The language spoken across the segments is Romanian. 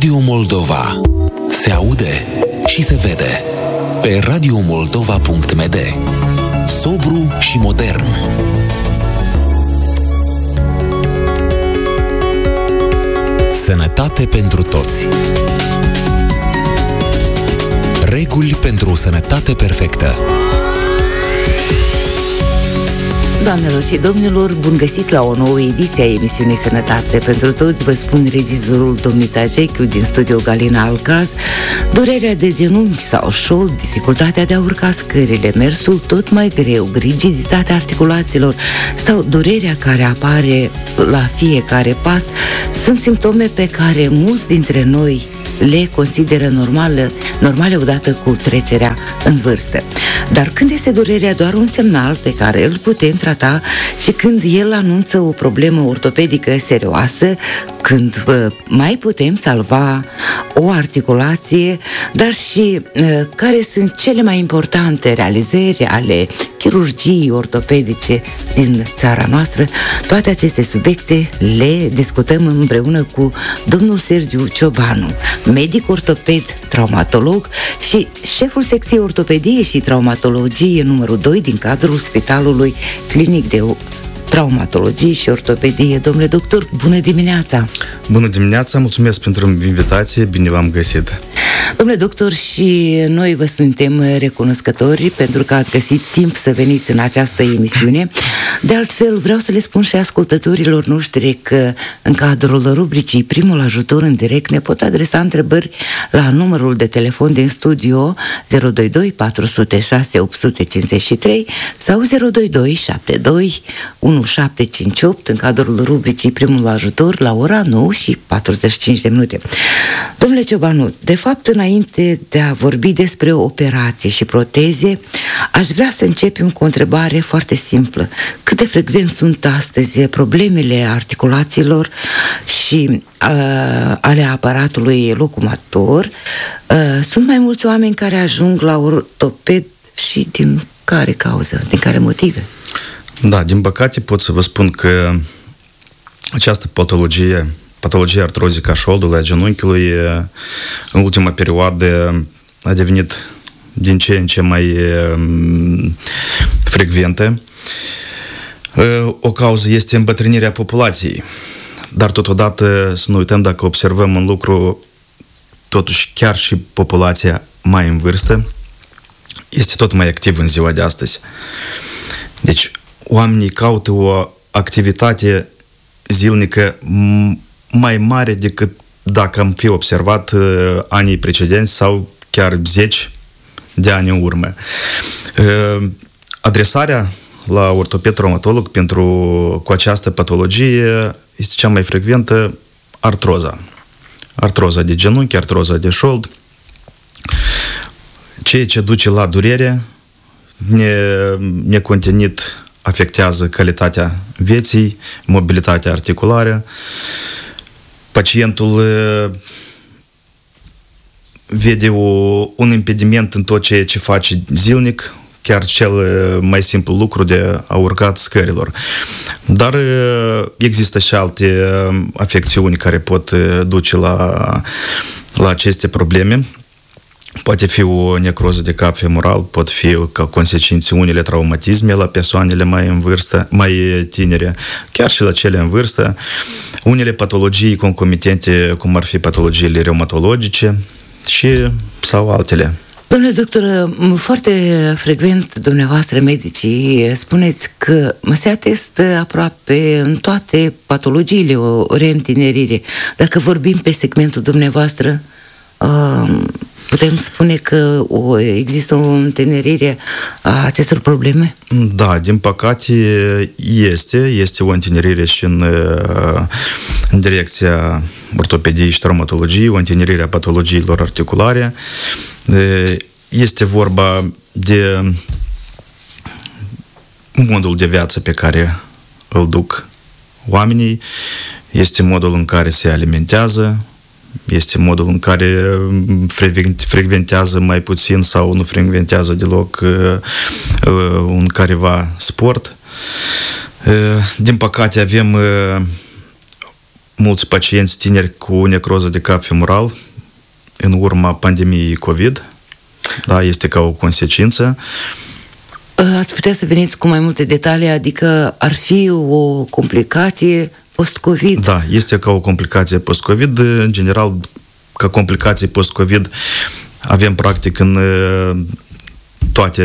Radio Moldova. Se aude și se vede. Pe radiomoldova.md. Sobru și modern. Sănătate pentru toți. Reguli pentru o sănătate perfectă. Doamnelor și domnilor, bun găsit la o nouă ediție a emisiunii Sănătate pentru toți. Vă spun regizorul Domnița Jechiu din studio Galina Alcaz. Durerea de genunchi sau șold, dificultatea de a urca scările, mersul tot mai greu, rigiditatea articulațiilor sau durerea care apare la fiecare pas sunt simptome pe care mulți dintre noi le consideră normale odată cu trecerea în vârstă. Dar când este durerea doar un semnal pe care îl putem trata și când el anunță o problemă ortopedică serioasă, când mai putem salva o articulație, dar și care sunt cele mai importante realizări ale chirurgiei ortopedice din țara noastră, toate aceste subiecte le discutăm împreună cu domnul Sergiu Ciobanu, medic ortoped, traumatolog și șeful secției ortopedie și traumatologie numărul 2 din cadrul Spitalului Clinic de Traumatologie și Ortopedie. Domnule doctor, bună dimineața! Bună dimineața, mulțumesc pentru invitație, bine v-am găsit! Domnule doctor, și noi vă suntem recunoscători pentru că ați găsit timp să veniți în această emisiune. De altfel, vreau să le spun și ascultătorilor noștri că în cadrul rubricii Primul Ajutor în direct ne pot adresa întrebări la numărul de telefon din studio 022 406 853 sau 022 72 1758 în cadrul rubricii Primul Ajutor la ora 9 și 45 de minute. Domnule Ciobanu, de fapt, înainte de a vorbi despre operații și proteze, aș vrea să începem cu o întrebare foarte simplă. Cât de frecvent sunt astăzi problemele articulațiilor și ale aparatului locomotor? Sunt mai mulți oameni care ajung la ortoped și din care cauză, din care motive? Da, din păcate pot să vă spun că această patologia artrozică a șoldului, a genunchiului, în ultima perioadă a devenit din ce în ce mai frecventă. O cauză este îmbătrânirea populației, dar totodată să nu uităm, dacă observăm un lucru, totuși chiar și populația mai în vârstă este tot mai activă în ziua de astăzi. Deci oamenii caută o activitate zilnică mai mare decât dacă am fi observat anii precedenți sau chiar 10 de ani în urmă. Adresarea la ortoped-traumatolog cu această patologie este cea mai frecventă artroza. Artroza de genunchi, artroza de șold, ceea ce duce la durere necontenit afectează calitatea vieții, mobilitatea articulară. Pacientul vede un impediment în tot ceea ce face zilnic, chiar cel mai simplu lucru de a urca scărilor. Dar există și alte afecțiuni care pot duce la aceste probleme. Poate fi o necroză de cap femoral, pot fi ca consecințe unele traumatisme la persoanele mai în vârstă, mai tinere, chiar și la cele în vârstă, unele patologii concomitente, cum ar fi patologiile reumatologice sau altele. Domnule doctor, foarte frecvent dumneavoastră, medicii, spuneți că se atestă aproape în toate patologiile o reîntinerire. Dacă vorbim pe segmentul dumneavoastră, putem spune că există o întinerire a acestor probleme? Da, din păcate este o întinerire și în direcția ortopediei și traumatologiei, o întinerire a patologiilor articulare. Este vorba de modul de viață pe care îl duc oamenii, este modul în care se alimentează, este modul în care frecventează mai puțin sau nu frecventează deloc un careva sport. Din păcate avem mulți pacienți tineri cu necroză de cap femoral în urma pandemiei COVID. Da, este ca o consecință. Ați putea să veniți cu mai multe detalii, adică ar fi o complicație post-COVID? Da, este ca o complicație post-COVID. În general, ca complicații post-COVID avem practic în toate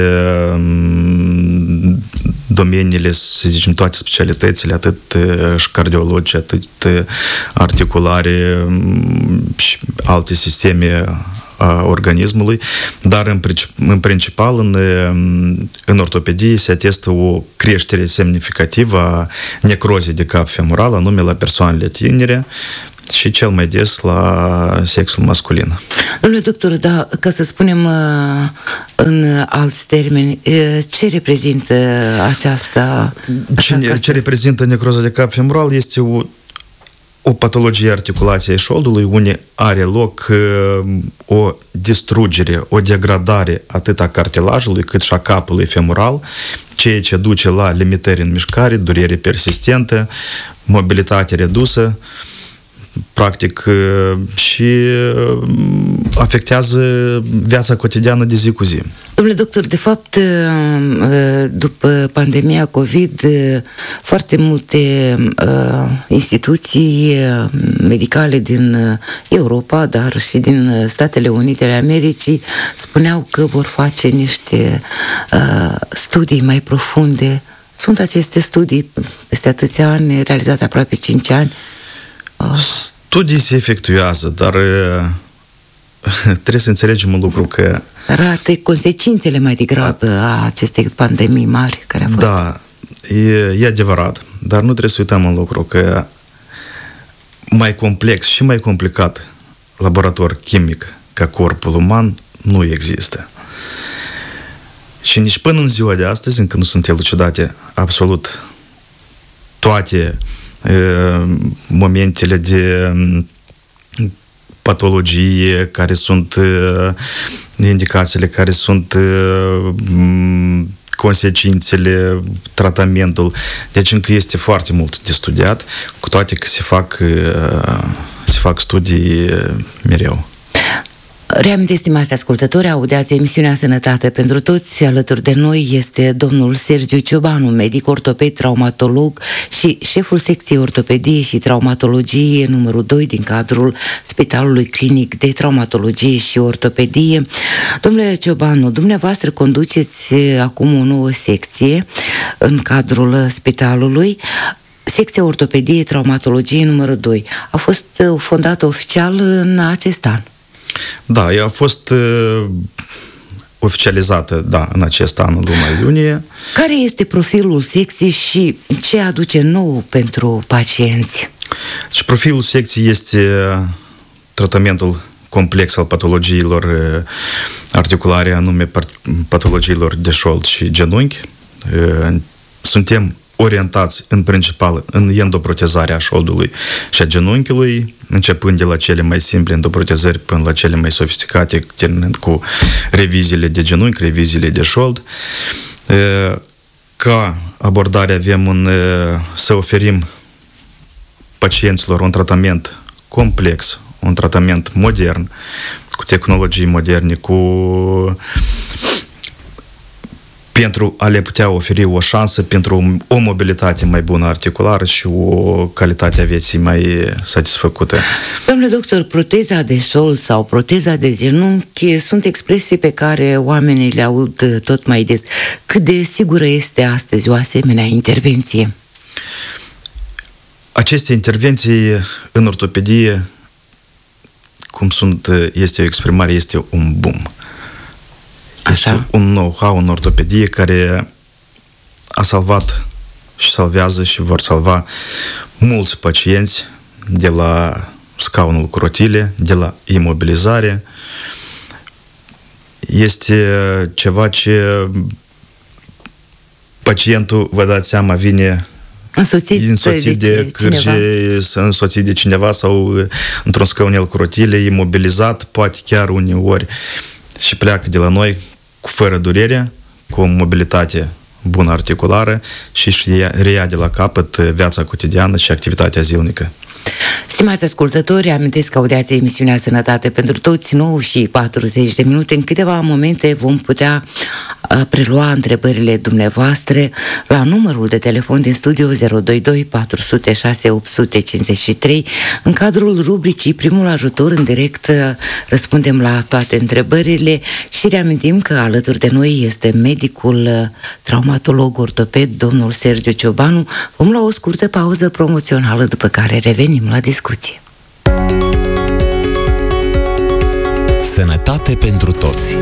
domeniile, să zicem, toate specialitățile, atât și cardiologie, atât articulare și alte sisteme a organismului, dar în principal în ortopedie se atestă o creștere semnificativă a necrozei de cap femoral, anume la persoanele tinere și cel mai des la sexul masculin. Domnule doctor, da, ca să spunem în alți termeni, ce reprezintă aceasta? Ce reprezintă necroza de cap femoral este o patologie articulației șoldului, unde are loc o distrugere, o degradare atât a cartilajului cât și a capului femoral, ceea ce duce la limitări în mișcare, durere persistentă, mobilitate redusă, practic, și afectează viața cotidiană de zi cu zi. Domnule doctor, de fapt, după pandemia COVID, foarte multe instituții medicale din Europa, dar și din Statele Unite ale Americii, spuneau că vor face niște studii mai profunde. Sunt aceste studii peste atâția ani, realizate aproape 5 ani? Studii se efectuează, dar trebuie să înțelegem un lucru că... Arată consecințele mai degrabă a acestei pandemii mari care a fost. Da, e adevărat, dar nu trebuie să uităm un lucru, că mai complex și mai complicat laborator chimic ca corpul uman nu există. Și nici până în ziua de astăzi, încă nu sunt elucidate absolut toate momentele de patologie, care sunt indicațiile, care sunt consecințele, tratamentul. Deci încă este foarte mult de studiat, cu toate că se fac studii mereu. Reamintesc, stimați ascultători, audiați emisiunea Sănătate pentru Toți. Alături de noi este domnul Sergiu Ciobanu, medic ortoped, traumatolog și șeful secției ortopedie și traumatologie numărul 2 din cadrul Spitalului Clinic de Traumatologie și Ortopedie. Domnule Ciobanu, dumneavoastră conduceți acum o nouă secție în cadrul spitalului, secția ortopedie, traumatologie numărul 2. A fost fondată oficial în acest an. Da, ea a fost oficializată, da, în acest an, în luna iunie. Care este profilul secției și ce aduce nou pentru pacienți? Și profilul secției este tratamentul complex al patologiilor articulare, anume patologiilor de șold și genunchi. Suntem orientați în principal în endoprotezarea șoldului și a genunchiului, începând de la cele mai simple endoprotezări până la cele mai sofisticate, terminând cu reviziile de genunchi, reviziile de șold. Ca abordare avem să oferim pacienților un tratament complex, un tratament modern, cu tehnologii moderne, pentru a le putea oferi o șansă pentru o mobilitate mai bună articulară și o calitate a vieții mai satisfăcută. Domnule doctor, proteza de șold sau proteza de genunchi sunt expresii pe care oamenii le aud tot mai des. Cât de sigură este astăzi o asemenea intervenție? Aceste intervenții în ortopedie, este o exprimare, este un boom. Este un know-how în ortopedie care a salvat și salvează și vor salva mulți pacienți de la scaunul cu rotile, de la imobilizare. Este ceva ce pacientul, vă dați seama, vine însoțit de cârje, însoțit de cineva sau într-un scaunel cu rotile, imobilizat, poate chiar uneori, și pleacă de la noi fără durere, cu o mobilitate bună articulară și reia de la capăt viața cotidiană și activitatea zilnică. Stimați ascultători, amintesc că audiați emisiunea Sănătate pentru Toți, 9:40. În câteva momente vom putea prelua întrebările dumneavoastră la numărul de telefon din studio 022 406 853. În cadrul rubricii Primul Ajutor în direct răspundem la toate întrebările și reamintim că alături de noi este medicul traumatolog ortoped, domnul Sergiu Ciobanu. Vom lua o scurtă pauză promoțională, după care revenim la discuție. Sănătate pentru toți.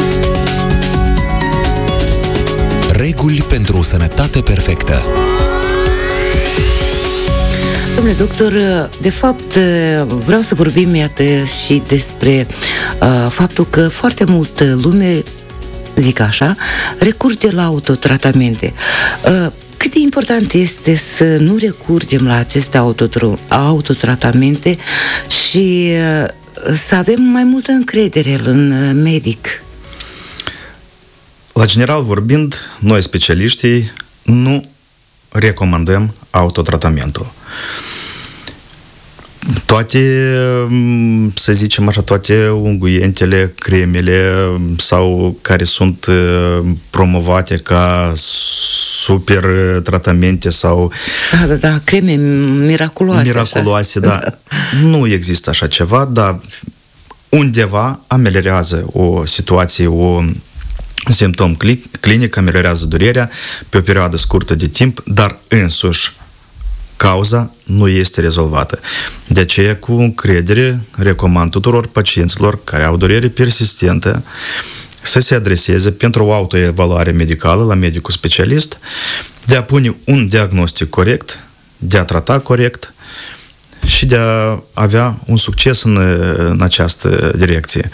Reguli pentru o sănătate perfectă. Domnule doctor, de fapt vreau să vorbim, iată, și despre faptul că foarte multă lume, zic așa, recurge la autotratamente. Cât de important este să nu recurgem la aceste autotratamente și să avem mai multă încredere în medic? La general vorbind, noi specialiștii nu recomandăm autotratamentul. Toate, să zicem așa, toate unguientele, cremele sau care sunt promovate ca super tratamente sau... Da, creme miraculoase, da. Nu există așa ceva, dar undeva ameliorează o situație, un simptom clinic, ameliorează durerea pe o perioadă scurtă de timp, dar însuși cauza nu este rezolvată. De aceea, cu încredere, recomand tuturor pacienților care au durere persistentă să se adreseze pentru o autoevaluare medicală la medicul specialist, de a pune un diagnostic corect, de a trata corect și de a avea un succes în această direcție.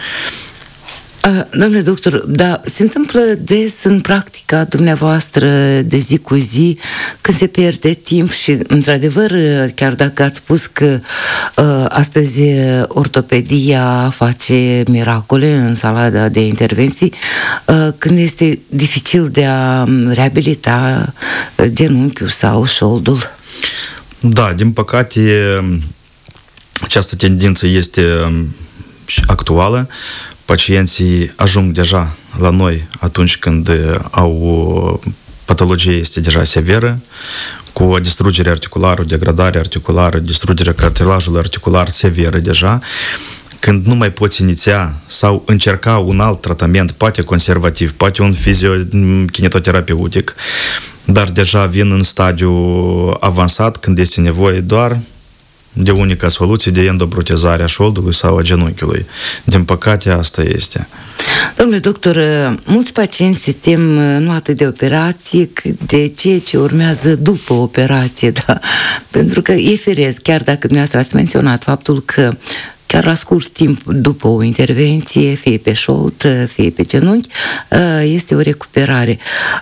Domnule doctor, da, se întâmplă des în practica dumneavoastră de zi cu zi când se pierde timp și, într-adevăr, chiar dacă ați spus că astăzi ortopedia face miracole în sala de intervenții, când este dificil de a reabilita genunchiul sau șoldul? Da, din păcate, această tendință este actuală. Pacienții ajung deja la noi atunci când au o patologie este deja severă, cu o distrugere articulară, o degradare articulară, distrugerea cartilajului articular severă deja, când nu mai poți iniția sau încerca un alt tratament, poate conservativ, poate un fiziokinetoterapeutic, dar deja vin în stadiu avansat când este nevoie doar de unica soluție de endoprotezare a șoldului sau a genunchiului. Din păcate, asta este. Domnule doctor, mulți pacienți se tem nu atât de operație, cât de ceea ce urmează după operație, da? Pentru că e firesc, chiar dacă dumneavoastră ați menționat faptul că chiar la scurt timp după o intervenție, fie pe șold, fie pe genunchi, este o recuperare.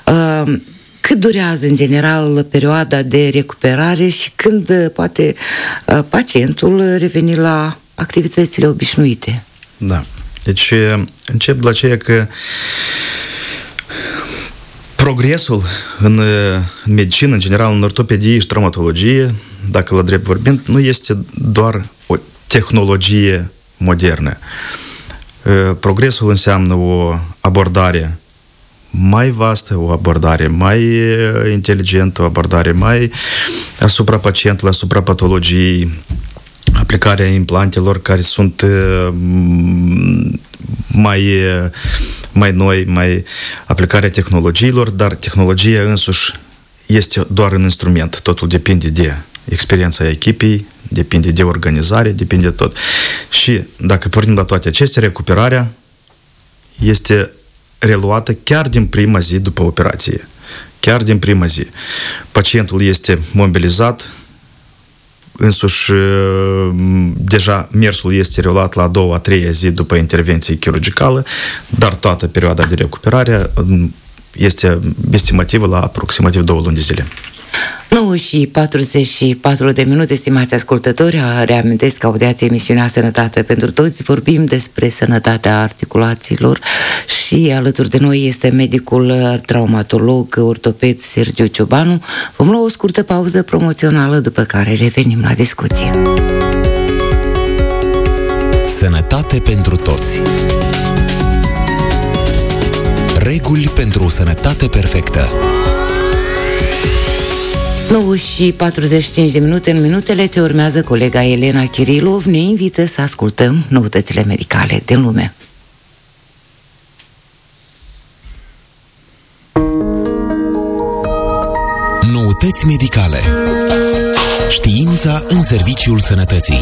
Cât durează, în general, perioada de recuperare și când poate pacientul reveni la activitățile obișnuite? Da. Deci încep la ceea că progresul în medicină, în general, în ortopedie și traumatologie, dacă la drept vorbind, nu este doar o tehnologie modernă. Progresul înseamnă o abordare mai vastă, o abordare mai inteligentă, o abordare mai asupra pacientului, asupra patologiei, aplicarea implantelor care sunt mai noi, aplicarea tehnologiilor, dar tehnologia însuși este doar un instrument. Totul depinde de experiența echipei, depinde de organizare, depinde de tot. Și dacă pornim la toate acestea, recuperarea este reluată chiar din prima zi după operație. Chiar din prima zi. Pacientul este mobilizat, însuși deja mersul este reluat la a doua, a treia zi după intervenție chirurgicală, dar toată perioada de recuperare este estimativă la aproximativ 2 luni de zile. 9:44, stimați ascultători, reamintesc că audiați emisiunea Sănătate pentru Toți, vorbim despre sănătatea articulațiilor și alături de noi este medicul traumatolog ortoped Sergiu Ciobanu. Vom lua o scurtă pauză promoțională, după care revenim la discuție. Sănătate pentru toți. Reguli pentru o sănătate perfectă. 9:45 în minutele ce urmează, colega Elena Chirilov ne invită să ascultăm noutățile medicale din lume. Noutăți medicale. Știința în serviciul sănătății.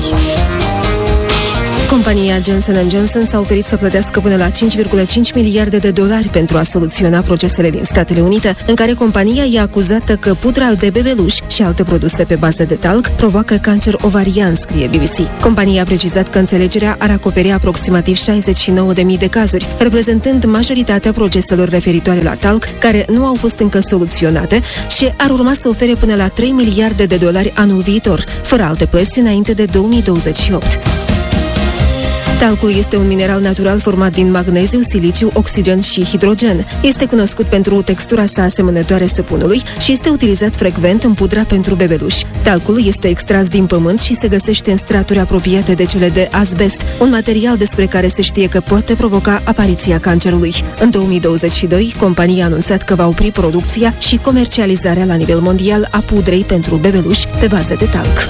Compania Johnson & Johnson s-a oferit să plătească până la $5,5 miliarde pentru a soluționa procesele din Statele Unite, în care compania e acuzată că pudra de bebeluș și alte produse pe bază de talc provoacă cancer ovarian, scrie BBC. Compania a precizat că înțelegerea ar acoperi aproximativ 69.000 de cazuri, reprezentând majoritatea proceselor referitoare la talc, care nu au fost încă soluționate și ar urma să ofere până la $3 miliarde anul viitor, fără alte plăți înainte de 2028. Talcul este un mineral natural format din magneziu, siliciu, oxigen și hidrogen. Este cunoscut pentru textura sa asemănătoare săpunului și este utilizat frecvent în pudra pentru bebeluși. Talcul este extras din pământ și se găsește în straturi apropiate de cele de azbest, un material despre care se știe că poate provoca apariția cancerului. În 2022, compania a anunțat că va opri producția și comercializarea la nivel mondial a pudrei pentru bebeluși pe bază de talc.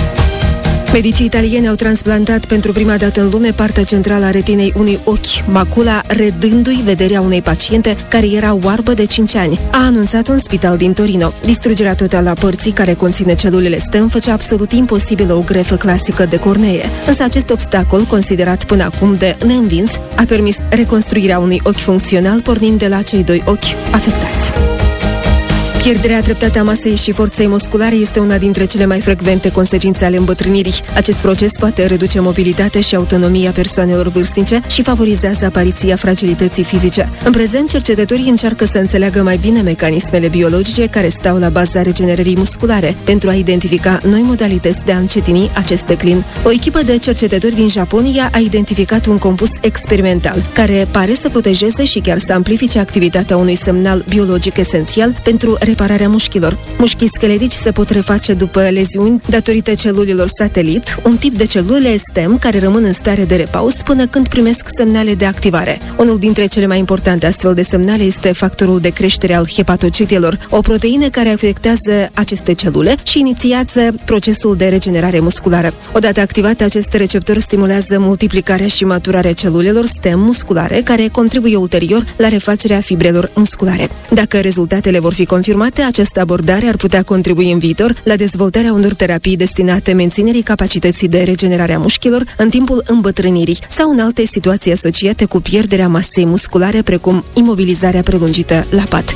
Medicii italieni au transplantat pentru prima dată în lume partea centrală a retinei unui ochi, macula, redându-i vederea unei paciente care era oarbă de 5 ani, a anunțat un spital din Torino. Distrugerea totală a părții care conține celulele stem făcea absolut imposibilă o grefă clasică de cornee, însă acest obstacol, considerat până acum de neînvins, a permis reconstruirea unui ochi funcțional pornind de la cei 2 ochi afectați. Pierderea treptată a masei și forței musculare este una dintre cele mai frecvente consecințe ale îmbătrânirii. Acest proces poate reduce mobilitatea și autonomia persoanelor vârstnice și favorizează apariția fragilității fizice. În prezent, cercetătorii încearcă să înțeleagă mai bine mecanismele biologice care stau la baza regenerării musculare pentru a identifica noi modalități de a încetini acest declin. O echipă de cercetători din Japonia a identificat un compus experimental care pare să protejeze și chiar să amplifice activitatea unui semnal biologic esențial pentru repararea mușchilor. Mușchii scheletici se pot reface după leziuni datorită celulelor satelit, un tip de celule stem care rămân în stare de repaus până când primesc semnale de activare. Unul dintre cele mai importante astfel de semnale este factorul de creștere al hepatocitelor, o proteină care afectează aceste celule și inițiază procesul de regenerare musculară. Odată activat, acest receptor stimulează multiplicarea și maturarea celulelor stem musculare, care contribuie ulterior la refacerea fibrelor musculare. Dacă rezultatele vor fi confirmate, această abordare ar putea contribui în viitor la dezvoltarea unor terapii destinate menținerii capacității de regenerare a mușchilor în timpul îmbătrânirii sau în alte situații asociate cu pierderea masei musculare, precum imobilizarea prelungită la pat.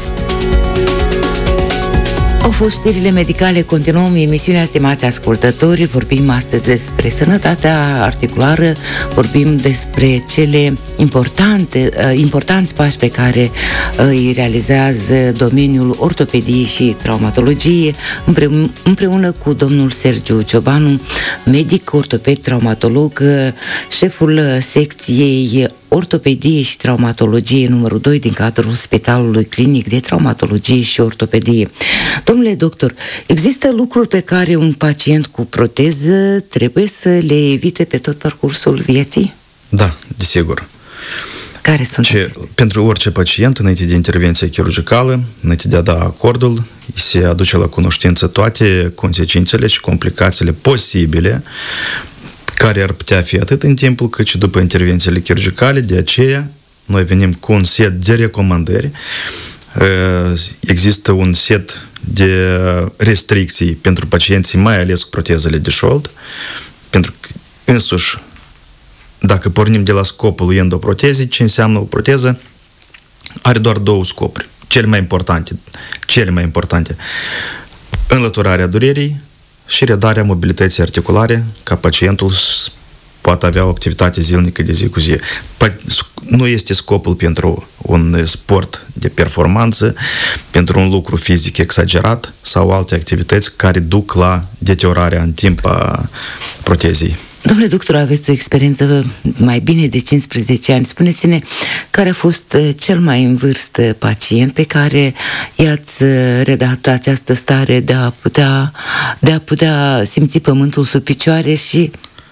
Au fost știrile medicale, continuăm emisiunea, stimați ascultători, vorbim astăzi despre sănătatea articulară, vorbim despre cele importanți pași pe care îi realizează domeniul ortopediei și traumatologie, împreună cu domnul Sergiu Ciobanu, medic, ortoped, traumatolog, șeful secției ortopedie și traumatologie numărul 2 din cadrul Spitalului Clinic de Traumatologie și Ortopedie. Domnule doctor, există lucruri pe care un pacient cu proteză trebuie să le evite pe tot parcursul vieții? Da, desigur. Care sunt acestea? Pentru orice pacient, înainte de intervenție chirurgicală, înainte de a da acordul, se aduce la cunoștință toate consecințele și complicațiile posibile care ar putea fi atât în timpul cât și după intervențiile chirurgicale. De aceea noi venim cu un set de recomandări. Există un set de restricții pentru pacienții, mai ales cu protezele de șold, pentru că însuși, dacă pornim de la scopul endoprotezii, ce înseamnă o proteză, are doar 2 scopuri, cele mai importante, înlăturarea durerii și redarea mobilității articulare, ca pacientul poate avea o activitate zilnică de zi cu zi. Nu este scopul pentru un sport de performanță, pentru un lucru fizic exagerat sau alte activități care duc la deteriorarea în timp a protezii. Domnule doctor, aveți o experiență mai bine de 15 ani. Spuneți-ne care a fost cel mai în vârstă pacient pe care i-ați redat această stare de a putea simți pământul sub picioare și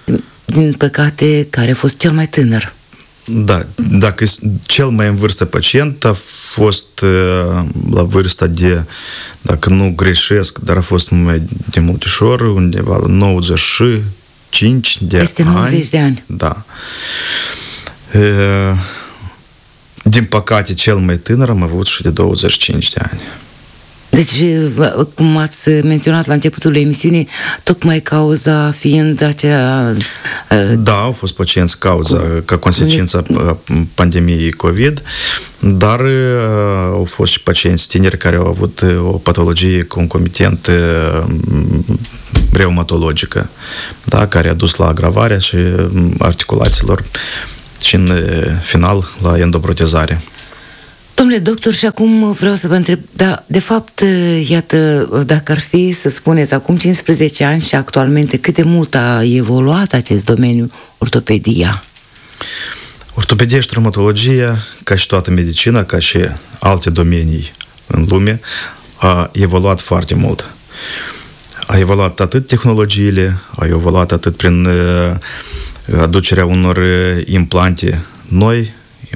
din păcate, care a fost cel mai tânăr. Da, dacă cel mai în vârstă pacient a fost la vârsta de, dacă nu greșesc, dar a fost mai de multișor, undeva la 95 de ani. Peste 90 de ani. Da. Din păcate, cel mai tânăr am avut și de 25 de ani. Deci, cum ați menționat la începutul emisiunii, tocmai cauza fiind aceea... Da, au fost pacienți ca consecință a pandemiei COVID, dar au fost și pacienți tineri care au avut o patologie concomitentă reumatologică, da, care a dus la agravarea și articulațiilor și în final la endoprotezare. Domnule doctor, și acum vreau să vă întreb, da, de fapt, iată, dacă ar fi să spuneți acum 15 ani și actualmente, cât de mult a evoluat acest domeniu, ortopedia? Ortopedia și traumatologia, ca și toată medicina, ca și alte domenii în lume, a evoluat foarte mult. A evoluat atât tehnologiile, a evoluat atât prin aducerea unor implante noi,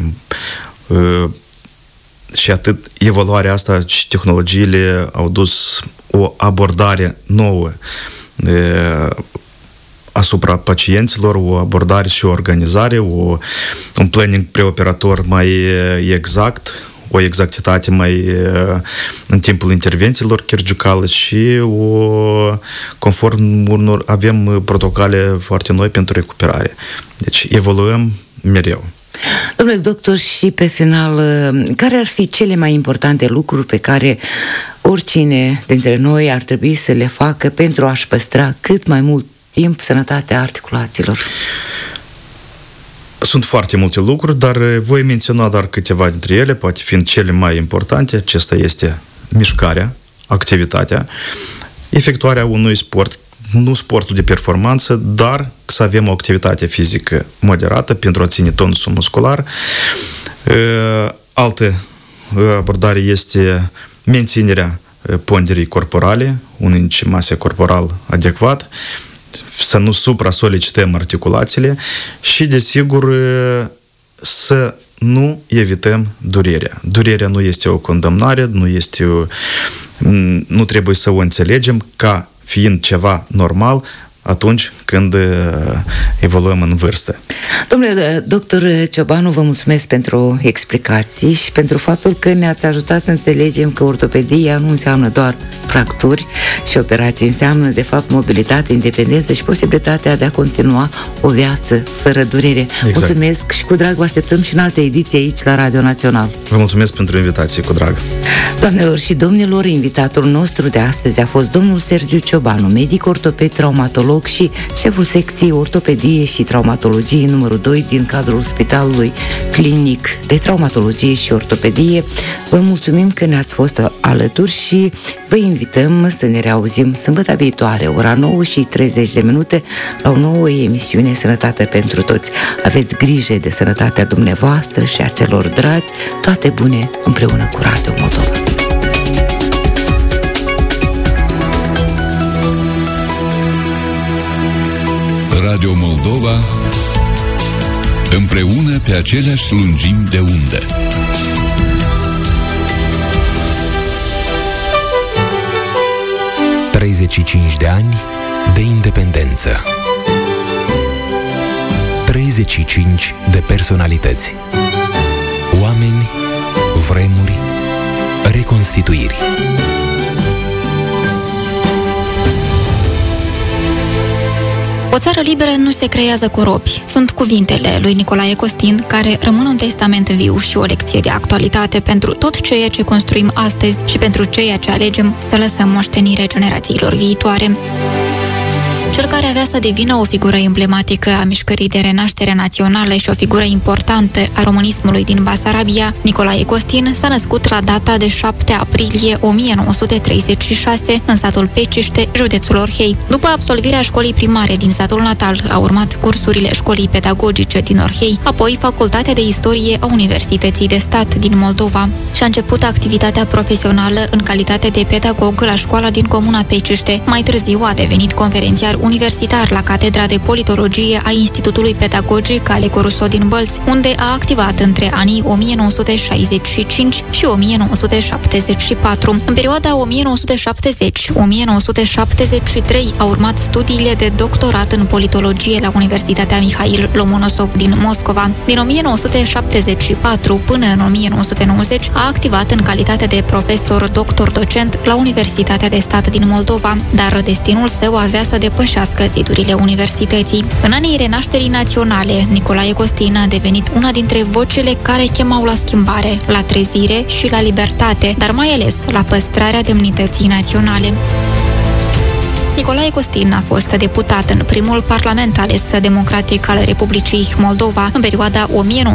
și atât evoluarea asta și tehnologiile au dus o abordare nouă asupra pacienților, o abordare și o organizare, un planning preoperator mai exact, o exactitate mai în timpul intervențiilor chirurgicale și conform unor, avem protocole foarte noi pentru recuperare. Deci evoluăm mereu. Domnule doctor, și pe final, care ar fi cele mai importante lucruri pe care oricine dintre noi ar trebui să le facă pentru a-și păstra cât mai mult timp sănătatea articulațiilor? Sunt foarte multe lucruri, dar voi menționa doar câteva dintre ele, poate fiind cele mai importante. Acesta este mișcarea, activitatea, efectuarea unui sport, nu sportul de performanță, dar să avem o activitate fizică moderată pentru a ține tonusul muscular. Altă abordare este menținerea ponderii corporale, un indice masă corporal adecvat, să nu supra-solicităm articulațiile și, desigur, să nu evităm durerea. Durerea nu este o condamnare, nu trebuie să o înțelegem ca fiind ceva normal atunci când evoluăm în vârstă. Domnule doctor Ciobanu, vă mulțumesc pentru explicații și pentru faptul că ne-ați ajutat să înțelegem că ortopedia nu înseamnă doar fracturi și operații, înseamnă de fapt mobilitate, independență și posibilitatea de a continua o viață fără durere. Exact. Mulțumesc și cu drag vă așteptăm și în alte ediții aici la Radio Național. Vă mulțumesc pentru invitație, cu drag. Doamnelor și domnilor, invitatul nostru de astăzi a fost domnul Sergiu Ciobanu, medic ortoped traumatolog și șeful secției ortopedie și traumatologie numărul 2 din cadrul Spitalului Clinic de Traumatologie și Ortopedie. Vă mulțumim că ne-ați fost alături și vă invităm să ne reauzim sâmbătă viitoare, ora 9:30 la o nouă emisiune Sănătate pentru Toți. Aveți grijă de sănătatea dumneavoastră și a celor dragi. Toate bune împreună cu Radio Moldova. Radio Moldova, împreună pe aceleași lungimi de undă. ...35 de ani de independență. 35 de personalități. Oameni, vremuri, reconstituiri. O țară liberă nu se creează cu robi. Sunt cuvintele lui Nicolae Costin, care rămân un testament viu și o lecție de actualitate pentru tot ceea ce construim astăzi și pentru ceea ce alegem să lăsăm moștenire generațiilor viitoare. Cel care avea să devină o figură emblematică a mișcării de renaștere națională și o figură importantă a românismului din Basarabia, Nicolae Costin, s-a născut la data de 7 aprilie 1936 în satul Peciște, județul Orhei. După absolvirea școlii primare din satul natal, a urmat cursurile școlii pedagogice din Orhei, apoi Facultatea de Istorie a Universității de Stat din Moldova și a început activitatea profesională în calitate de pedagog la școala din comuna Peciște. Mai târziu a devenit conferențiar universitar la Catedra de Politologie a Institutului Pedagogic Aleco Rousseau din Bălți, unde a activat între anii 1965 și 1974. În perioada 1970-1973 a urmat studiile de doctorat în politologie la Universitatea Mihail Lomonosov din Moscova. Din 1974 până în 1990 a activat în calitate de profesor doctor-docent la Universitatea de Stat din Moldova, dar destinul său avea să depășească zidurile universității. În anii renașterii naționale, Nicolae Costin a devenit una dintre vocile care chemau la schimbare, la trezire și la libertate, dar mai ales la păstrarea demnității naționale. Nicolae Costin a fost deputat în primul parlament ales democratic al Republicii Moldova în perioada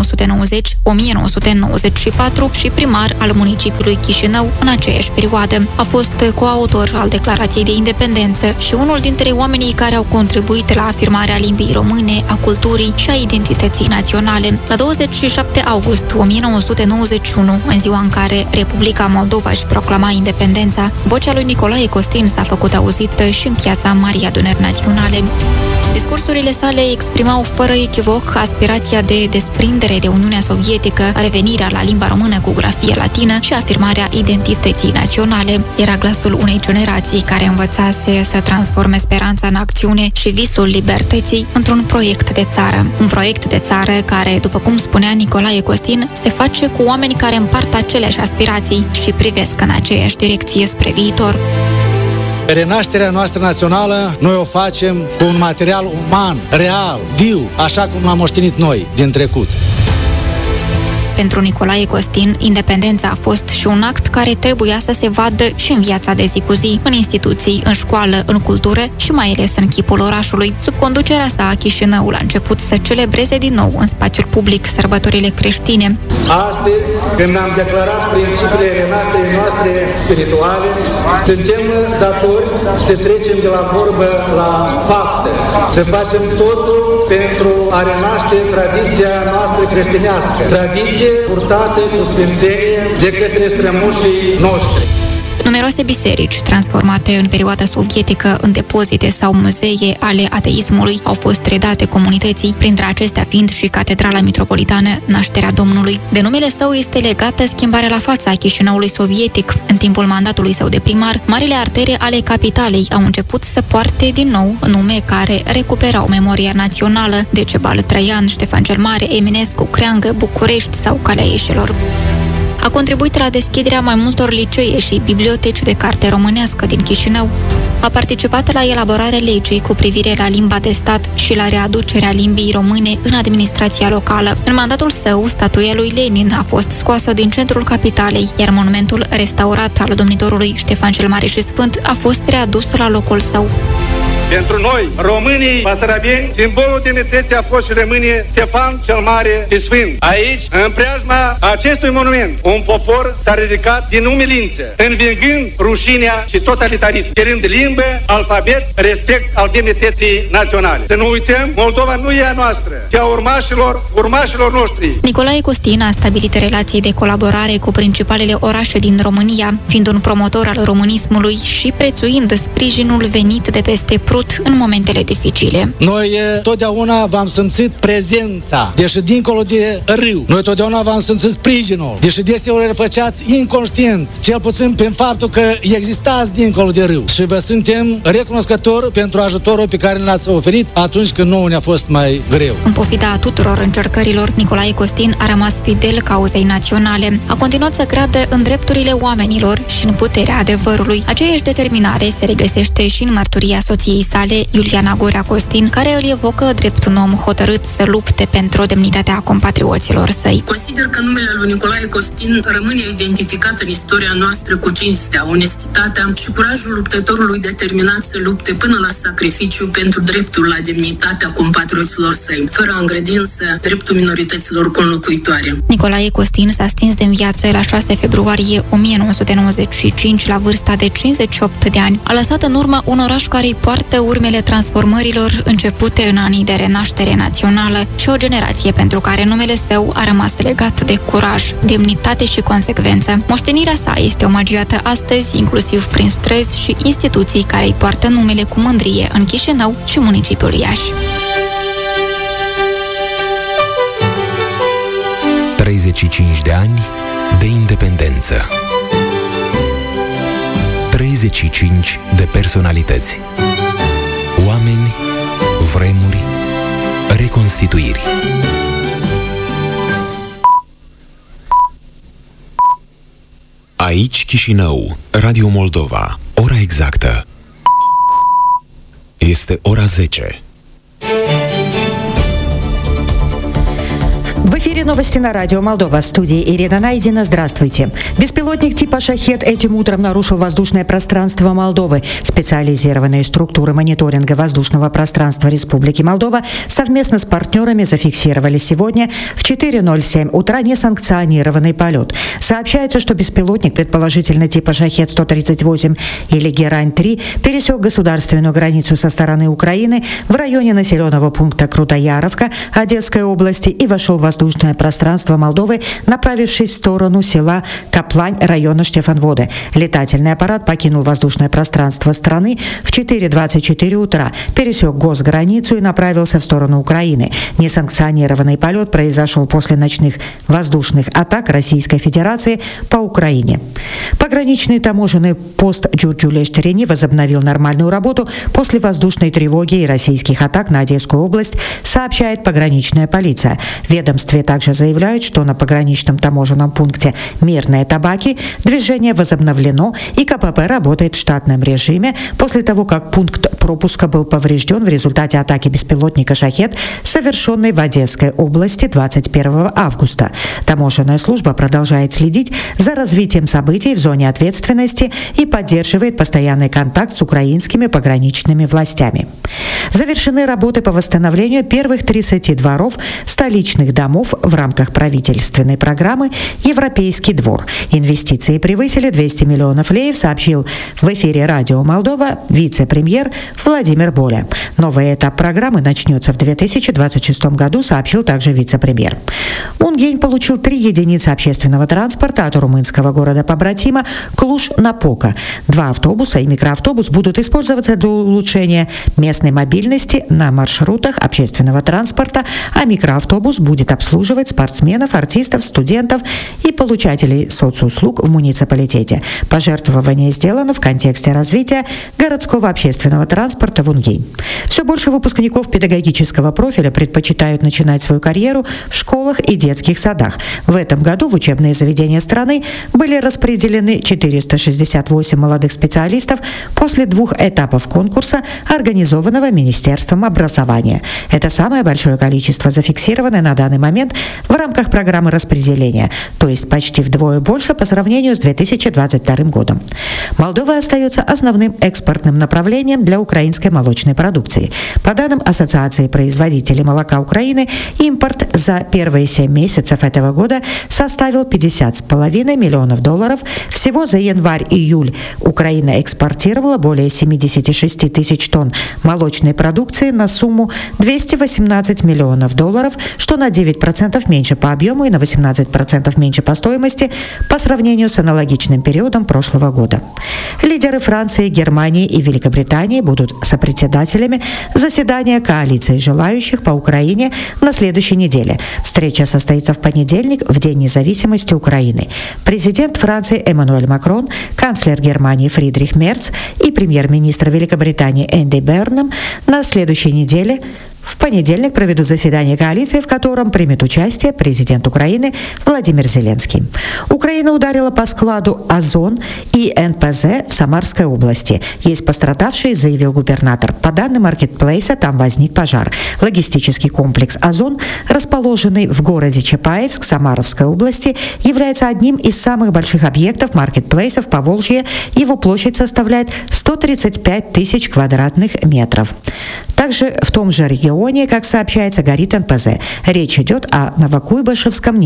1990-1994 și primar al municipiului Chișinău în aceeași perioadă. A fost coautor al Declarației de Independență și unul dintre oamenii care au contribuit la afirmarea limbii române, a culturii și a identității naționale. La 27 august 1991, în ziua în care Republica Moldova își proclama independența, vocea lui Nicolae Costin s-a făcut auzită și în piața Marii Adunări Naționale. Discursurile sale exprimau fără echivoc aspirația de desprindere de Uniunea Sovietică, revenirea la limba română cu grafie latină și afirmarea identității naționale. Era glasul unei generații care învățase să transforme speranța în acțiune și visul libertății într-un proiect de țară. Un proiect de țară care, după cum spunea Nicolae Costin, se face cu oameni care împart aceleași aspirații și privesc în aceeași direcție spre viitor. Renașterea noastră națională noi o facem cu un material uman, real, viu, așa cum l-am moștenit noi din trecut. Pentru Nicolae Costin, independența a fost și un act care trebuia să se vadă și în viața de zi cu zi, în instituții, în școală, în cultură și mai ales în chipul orașului. Sub conducerea sa, Chișinăul a început să celebreze din nou în spațiul public sărbătorile creștine. Astăzi, când am declarat principiile renașterii noastre spirituale, suntem datori să trecem de la vorbă la fapte, să facem totul pentru a renaște tradiția noastră creștinească, tradiție purtate cu sfințenie de către strămoșii noștri. Numeroase biserici, transformate în perioada sovietică în depozite sau muzee ale ateismului, au fost redate comunității, printre acestea fiind și Catedrala Mitropolitană Nașterea Domnului. De numele său este legată schimbarea la fața Chișinăului sovietic. În timpul mandatului său de primar, marile artere ale capitalei au început să poarte din nou nume care recuperau memoria națională: Decebal, Traian, Ștefan cel Mare, Eminescu, Creangă, București sau Calea Ieșilor. A contribuit la deschiderea mai multor licee și biblioteci de carte românească din Chișinău. A participat la elaborarea legii cu privire la limba de stat și la readucerea limbii române în administrația locală. În mandatul său, statuia lui Lenin a fost scoasă din centrul capitalei, iar monumentul restaurat al domnitorului Ștefan cel Mare și Sfânt a fost readus la locul său. Pentru noi, românii basarabeni, simbolul demnității a fost și rămâne Ștefan cel Mare și Sfânt. Aici, în preajma acestui monument, un popor s-a ridicat din umilință, învingând rușinea și totalitarism, cerând limbă, alfabet, respect al demnității naționale. Să nu uităm, Moldova nu e a noastră, ci a urmașilor noștri. Nicolae Costin a stabilit relații de colaborare cu principalele orașe din România, fiind un promotor al românismului și prețuind sprijinul venit de peste Prut în momentele dificile. Noi totdeauna v-am simțit prezența, deși dincolo de râu. Noi totdeauna v-am simțit sprijinul, deși deseori îl făceați inconștient, cel puțin prin faptul că existați dincolo de râu. Și vă suntem recunoscători pentru ajutorul pe care l-ați oferit atunci când nouă ne-a fost mai greu. În pofida tuturor încercărilor, Nicolae Costin a rămas fidel cauzei naționale. A continuat să creadă în drepturile oamenilor și în puterea adevărului. Aceeași determinare se regăsește și în mărturia soției sale, Iuliana Gorea Costin, care îl evocă drept un om hotărât să lupte pentru demnitatea compatrioților săi. Consider că numele lui Nicolae Costin rămâne identificat în istoria noastră cu cinstea, onestitatea și curajul luptătorului determinat să lupte până la sacrificiu pentru dreptul la demnitatea compatrioților săi, fără a îngrădi însă dreptul minorităților conlocuitoare. Nicolae Costin s-a stins din viață la 6 februarie 1995 la vârsta de 58 de ani. A lăsat în urmă un oraș care îi poartă reflectă urmele transformărilor începute în anii de renaștere națională și o generație pentru care numele său a rămas legat de curaj, demnitate și consecvență. Moștenirea sa este omagiată astăzi, inclusiv prin străzi și instituții care îi poartă numele cu mândrie în Chișinău și municipiul Iași. 35 de ani de independență. 35 de personalități. Oameni, vremuri, reconstituiri. Aici Chișinău, Radio Moldova. Ora exactă este ora 10. В эфире новости на радио Молдова. В студии Ирина Найдина. Здравствуйте. Беспилотник типа «Шахед» этим утром нарушил воздушное пространство Молдовы. Специализированные структуры мониторинга воздушного пространства Республики Молдова совместно с партнерами зафиксировали сегодня в 4:07 утра несанкционированный полет. Сообщается, что беспилотник, предположительно типа «Шахед-138» или «Герань-3», пересек государственную границу со стороны Украины в районе населенного пункта Крутояровка Одесской области и вошел в воздушное пространство Молдовы, направившись в сторону села Каплань района Штефанводы. Летательный аппарат покинул воздушное пространство страны в 4:24 утра, пересек госграницу и направился в сторону Украины. Несанкционированный полет произошел после ночных воздушных атак Российской Федерации по Украине. Пограничный таможенный пост Джурджулеш-Терени возобновил нормальную работу после воздушной тревоги и российских атак на Одесскую область, сообщает пограничная полиция. В ведомстве также заявляют, что на пограничном таможенном пункте «Мирные табаки» движение возобновлено и КПП работает в штатном режиме после того, как пункт пропуска был поврежден в результате атаки беспилотника «Шахед», совершенной в Одесской области 21 августа. Таможенная служба продолжает следить за развитием событий в зоне ответственности и поддерживает постоянный контакт с украинскими пограничными властями. Завершены работы по восстановлению первых 30 дворов столичных домов в рамках правительственной программы «Европейский двор». Инвестиции превысили 200 миллионов леев, сообщил в эфире радио Молдова вице-премьер Владимир Боля. Новый этап программы начнется в 2026 году, сообщил также вице-премьер. Унгень получил 3 единицы общественного транспорта от румынского города-побратима Клуж-Напока. 2 автобуса и микроавтобус будут использоваться для улучшения местной мобильности на маршрутах общественного транспорта, а микроавтобус будет обслуживать спортсменов, артистов, студентов и получателей соцуслуг в муниципалитете. Пожертвование сделано в контексте развития городского общественного транспорта в Унгень. Все больше выпускников педагогического профиля предпочитают начинать свою карьеру в школах и детских садах. В этом году в учебные заведения страны были распределены 468 молодых специалистов после 2 этапов конкурса, организованного Министерством образования. Это самое большое количество зафиксированное на данный момент в рамках программы распределения, то есть почти вдвое больше по сравнению с 2022 годом. Молдова остается основным экспортным направлением для украинской молочной продукции. По данным Ассоциации производителей молока Украины, импорт за первые 7 месяцев этого года составил $50,5 миллионов. Всего за январь-июль Украина экспортировала более 76 тысяч тонн молочной продукции на сумму $218 миллионов, что на 9% меньше по объему и на 18% меньше по стоимости по сравнению с аналогичным периодом прошлого года. Лидеры Франции, Германии и Великобритании будут сопредседателями заседания коалиции желающих по Украине на следующей неделе. Встреча состоится в понедельник, в День независимости Украины. Президент Франции Эммануэль Макрон, канцлер Германии Фридрих Мерц и премьер-министр Великобритании Энди Бернам на следующей неделе в понедельник проведут заседание коалиции, в котором примет участие президент Украины Владимир Зеленский. Украина ударила по складу «Озон» и НПЗ в Самарской области. Есть пострадавшие, заявил губернатор. По данным маркетплейса, там возник пожар. Логистический комплекс «Озон», расположенный в городе Чапаевск Самаровской области, является одним из самых больших объектов маркетплейса в Поволжье. Его площадь составляет 135 тысяч квадратных метров. Также в том же регионе, как сообщается, горит НПЗ. Речь идет о Новокуйбышевском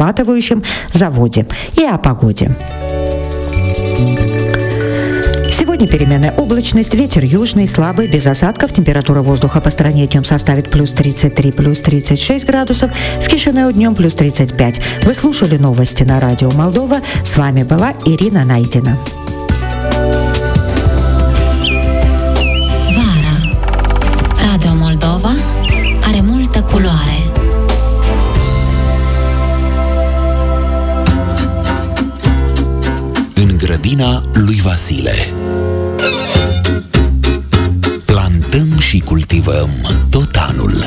нефтеперерабатывающем заводе и о погоде. Сегодня переменная облачность, ветер южный, слабый, без осадков. Температура воздуха по стране днем составит плюс 33, плюс 36 градусов. В Кишинеу днем плюс 35. Вы слушали новости на радио Молдова. С вами была Ирина Найдина. Vara. Radio Moldova are multă culoare. În grădina lui Vasile plantăm și cultivăm tot anul.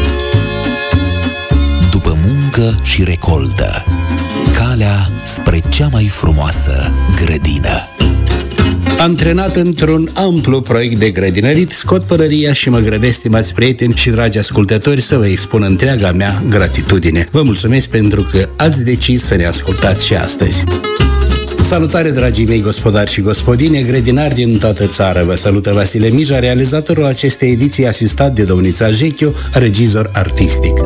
După muncă și recoltă, calea spre cea mai frumoasă grădină. Antrenat într-un amplu proiect de grădinărit, scot pălăria și mă grăbesc, stimați prieteni și dragi ascultători, să vă expun întreaga mea gratitudine. Vă mulțumesc pentru că ați decis să ne ascultați și astăzi. Salutare, dragii mei gospodari și gospodine, grădinari din toată țara. Vă salută Vasile Mija, realizatorul acestei ediții, asistat de domnița Jechiu, regizor artistic.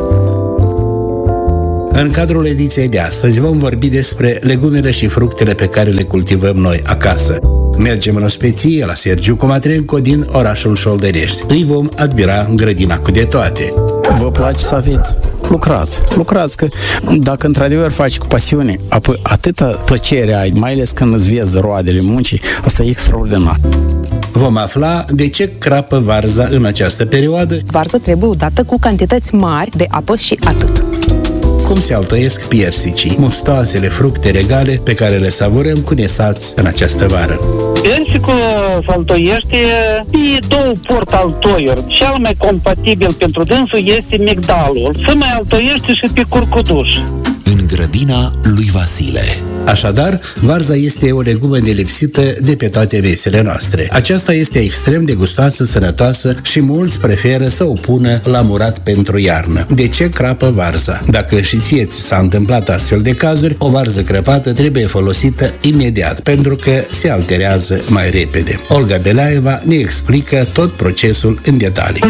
În cadrul ediției de astăzi vom vorbi despre legumele și fructele pe care le cultivăm noi acasă. Mergem în ospeție la Sergiu Comatrenco din orașul Șoldărești. Îi vom admira în grădina cu de toate. Vă place să aveți? Lucrați, că dacă într-adevăr faci cu pasiune, apoi atâta plăcere ai, mai ales când îți vezi roadele muncii, asta e extraordinar. Vom afla de ce crapă varza în această perioadă. Varza trebuie udată cu cantități mari de apă și atât. Cum se altoiesc piersicii, mustoasele fructe regale pe care le savurăm cu nesați în această vară. Persicul se altoiește pe două portaltoiuri. Cel mai compatibil pentru dânsul este migdalul. Se mai altoiește și pe curcuduș. În grădina lui Vasile. Așadar, varza este o legumă nelipsită de pe toate mesele noastre. Aceasta este extrem de gustoasă, sănătoasă și mulți preferă să o pună la murat pentru iarnă. De ce crapă varza? Dacă și ție ți s-a întâmplat astfel de cazuri, o varză crăpată trebuie folosită imediat, pentru că se alterează mai repede. Olga Belaeva ne explică tot procesul în detalii.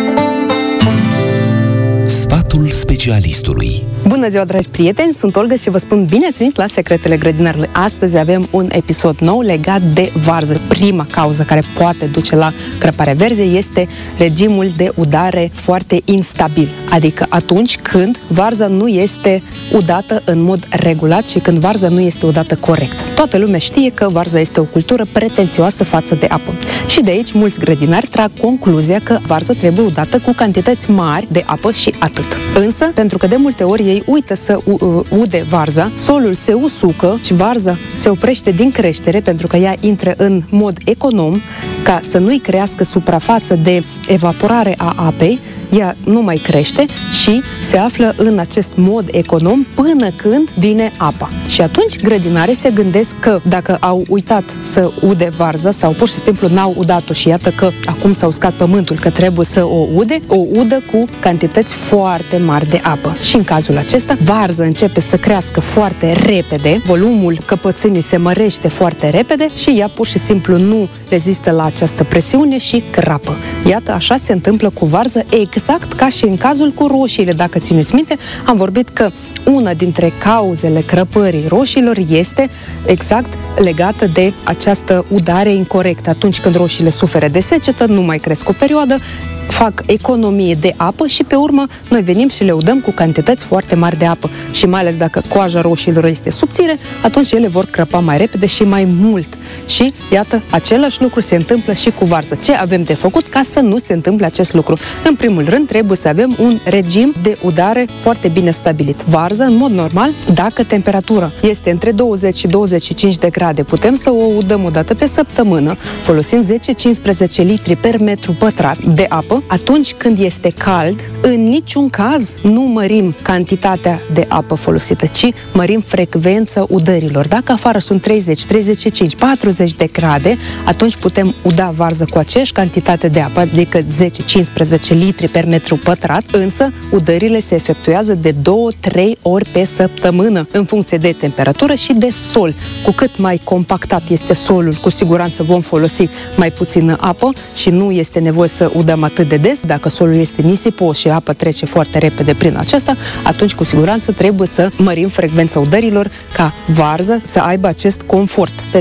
Sfatul specialistului. Bună ziua, dragi prieteni! Sunt Olga și vă spun bine ați venit la Secretele Grădinarului. Astăzi avem un episod nou legat de varză. Prima cauză care poate duce la crăpare verze este regimul de udare foarte instabil, adică atunci când varza nu este udată în mod regulat și când varza nu este udată corect. Toată lumea știe că varza este o cultură pretențioasă față de apă. Și de aici mulți grădinari trag concluzia că varza trebuie udată cu cantități mari de apă și atât. Însă, pentru că de multe ori ei uită să ude varza, solul se usucă și varza se oprește din creștere pentru că ea intră în mod econom ca să nu-i crească suprafață de evaporare a apei, ea nu mai crește și se află în acest mod econom până când vine apa. Și atunci grădinarii se gândesc că dacă au uitat să ude varza sau pur și simplu n-au udat-o și iată că acum s-a uscat pământul, că trebuie să o udă cu cantități foarte mari de apă. Și în cazul acesta, varza începe să crească foarte repede, volumul căpățânii se mărește foarte repede și ea pur și simplu nu rezistă la această presiune și crapă. Iată, așa se întâmplă cu varza, exact ca și în cazul cu roșiile. Dacă țineți minte, am vorbit că una dintre cauzele crăpării roșiilor este exact legată de această udare incorectă. Atunci când roșiile suferă de secetă, nu mai cresc o perioadă, fac economie de apă și pe urmă noi venim și le udăm cu cantități foarte mari de apă. Și mai ales dacă coaja roșiilor este subțire, atunci ele vor crăpa mai repede și mai mult. Și iată, același lucru se întâmplă și cu varză. Ce avem de făcut ca să nu se întâmple acest lucru? În primul rând, trebuie să avem un regim de udare foarte bine stabilit. Varza, în mod normal, dacă temperatura este între 20 și 25 de grade, putem să o udăm o dată pe săptămână, folosind 10-15 litri per metru pătrat de apă. Atunci când este cald, în niciun caz nu mărim cantitatea de apă folosită, ci mărim frecvența udărilor. Dacă afară sunt 30, 35, 40 de grade, atunci putem uda varză cu aceeași cantitate de apă, adică 10-15 litri per metru pătrat, însă udările se efectuează de 2-3 ori pe săptămână, în funcție de temperatură și de sol. Cu cât mai compactat este solul, cu siguranță vom folosi mai puțină apă și nu este nevoie să udăm atât de des. Dacă solul este nisipos și apa trece foarte repede prin acesta, atunci cu siguranță trebuie să mărim frecvența udărilor ca varza să aibă acest confort. Pentru că în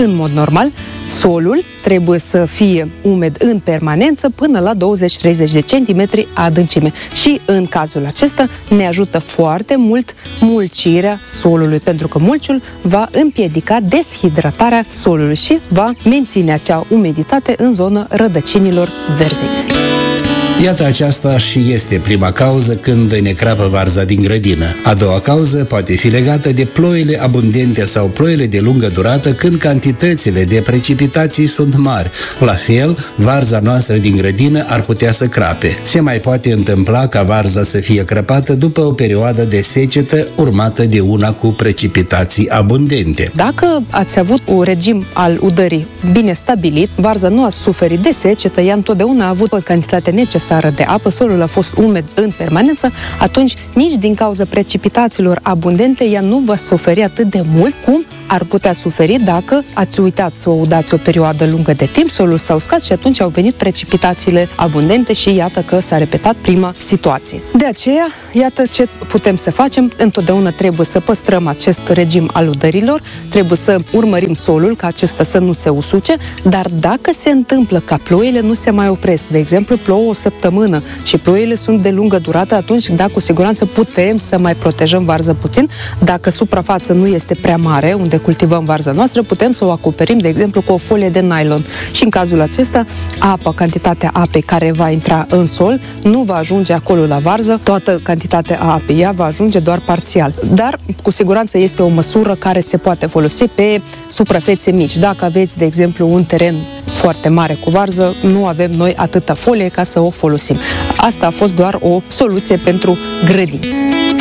în mod normal, solul trebuie să fie umed în permanență până la 20-30 de centimetri adâncime. Și în cazul acesta ne ajută foarte mult mulcirea solului, pentru că mulciul va împiedica deshidratarea solului și va menține acea umiditate în zona rădăcinilor verzei. Iată, aceasta și este prima cauză când ne crapă varza din grădină. A doua cauză poate fi legată de ploile abundente sau ploile de lungă durată, când cantitățile de precipitații sunt mari. La fel, varza noastră din grădină ar putea să crape. Se mai poate întâmpla ca varza să fie crăpată după o perioadă de secetă urmată de una cu precipitații abundente. Dacă ați avut un regim al udării bine stabilit, varza nu a suferit de secetă, ea întotdeauna a avut o cantitate necesară de apă, solul a fost umed în permanență, atunci nici din cauza precipitațiilor abundente ea nu va suferi atât de mult cum ar putea suferi dacă ați uitat să o udați o perioadă lungă de timp, solul s-a uscat și atunci au venit precipitațiile abundente și iată că s-a repetat prima situație. De aceea, iată ce putem să facem. Întotdeauna trebuie să păstrăm acest regim al udărilor, trebuie să urmărim solul ca acesta să nu se usuce, dar dacă se întâmplă ca ploile nu se mai opresc, de exemplu plouă o săptămână și ploile sunt de lungă durată, atunci da, cu siguranță putem să mai protejăm varza puțin. Dacă suprafața nu este prea mare, unde cultivăm varza noastră, putem să o acoperim, de exemplu, cu o folie de nylon. Și în cazul acesta, cantitatea apei care va intra în sol nu va ajunge acolo la varză, toată cantitatea apei, ea va ajunge doar parțial. Dar, cu siguranță, este o măsură care se poate folosi pe suprafețe mici. Dacă aveți, de exemplu, un teren foarte mare cu varză, nu avem noi atâta folie ca să o folosim. Asta a fost doar o soluție pentru grădini.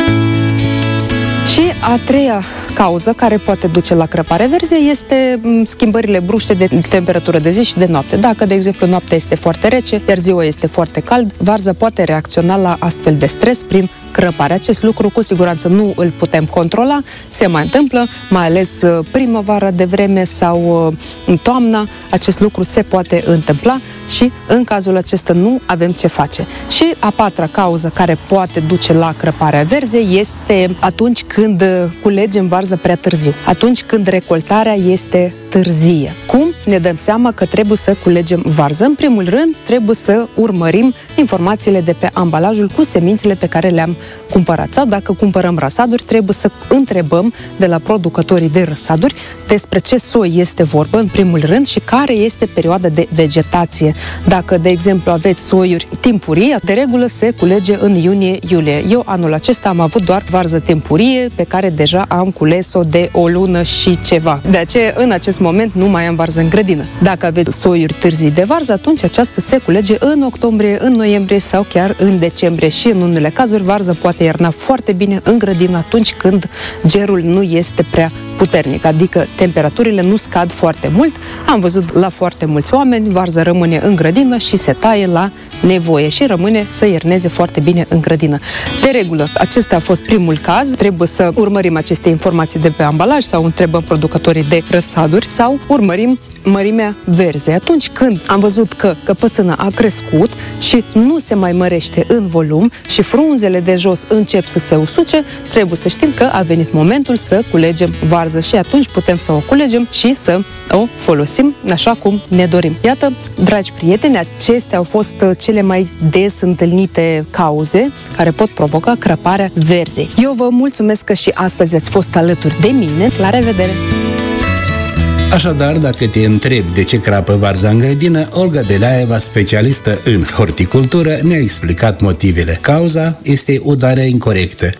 Și a treia cauză care poate duce la crăpare verze este schimbările bruște de temperatură de zi și de noapte. Dacă, de exemplu, noaptea este foarte rece, iar ziua este foarte cald, varza poate reacționa la astfel de stres prin crăpare. Acest lucru cu siguranță nu îl putem controla, se mai întâmplă, mai ales primăvara de vreme sau în toamna, acest lucru se poate întâmpla și în cazul acesta nu avem ce face. Și a patra cauză care poate duce la crăparea verzei este atunci când culegem varză prea târziu, atunci când recoltarea este târzie. Cum ne dăm seama că trebuie să culegem varză? În primul rând, trebuie să urmărim informațiile de pe ambalajul cu semințele pe care le-am cumpărat. Sau dacă cumpărăm răsaduri, trebuie să întrebăm de la producătorii de răsaduri despre ce soi este vorba, în primul rând, și care este perioada de vegetație. Dacă, de exemplu, aveți soiuri timpurii, de regulă se culege în iunie-iulie. Eu anul acesta am avut doar varză timpurie, pe care deja am cules-o de o lună și ceva. De aceea, în acest moment, nu mai am varză în grădină. Dacă aveți soiuri târzii de varză, atunci aceasta se culege în octombrie, în noiembrie sau chiar în decembrie. Și în unele cazuri, varza poate ierna foarte bine în grădină atunci când gerul nu este prea puternic, adică temperaturile nu scad foarte mult. Am văzut la foarte mulți oameni, varza rămâne în grădină și se taie la nevoie și rămâne să ierneze foarte bine în grădină. De regulă, acesta a fost primul caz. Trebuie să urmărim aceste informații de pe ambalaj sau întrebăm producătorii de răsaduri sau urmărim mărimea verzei. Atunci când am văzut că căpățâna a crescut și nu se mai mărește în volum și frunzele de jos încep să se usuce, trebuie să știm că a venit momentul să culegem varză și atunci putem să o culegem și să o folosim așa cum ne dorim. Iată, dragi prieteni, acestea au fost cele mai des întâlnite cauze care pot provoca crăparea verzei. Eu vă mulțumesc că și astăzi ați fost alături de mine. La revedere! Așadar, dacă te întrebi de ce crapă varza în grădină, Olga Belaeva, specialistă în horticultură, ne-a explicat motivele. Cauza este udarea incorectă.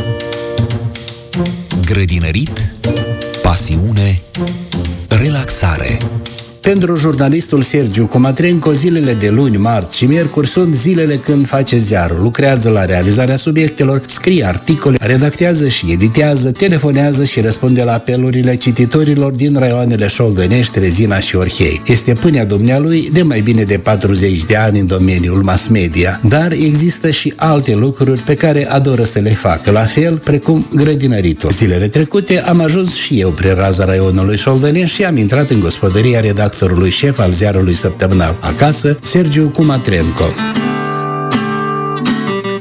Grădinărit, pasiune, relaxare. Pentru jurnalistul Sergiu Comatrenco, zilele de luni, marți și miercuri sunt zilele când face ziarul, lucrează la realizarea subiectelor, scrie articole, redactează și editează, telefonează și răspunde la apelurile cititorilor din raioanele Șoldănești, Rezina și Orhei. Este pâinea dumnealui de mai bine de 40 de ani în domeniul mass media, dar există și alte lucruri pe care adoră să le facă, la fel precum grădinăritul. Zilele trecute am ajuns și eu prin raza raionului Șoldănești și am intrat în gospodăria redactorului șef al ziarului săptămânal Acasă, Sergiu Comatrenco.